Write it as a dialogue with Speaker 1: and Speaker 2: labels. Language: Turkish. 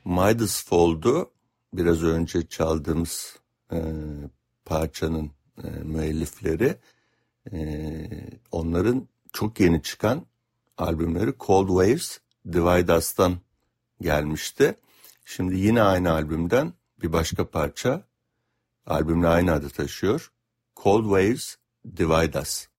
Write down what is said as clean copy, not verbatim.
Speaker 1: Midas Fall'du biraz önce çaldığımız parçanın müellifleri. Onların çok yeni çıkan albümleri Cold Waves, Divide Us'tan gelmişti. Şimdi yine aynı albümden bir başka parça albümle aynı adı taşıyor. Cold Waves, Divide Us.